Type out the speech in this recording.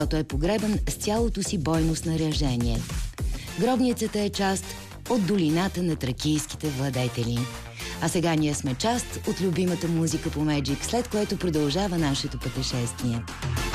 Той е погребан с цялото си бойно снаряжение. Гробницата е част от долината на тракийските владетели. А сега ние сме част от любимата музика по Magic, след което продължава нашето пътешествие.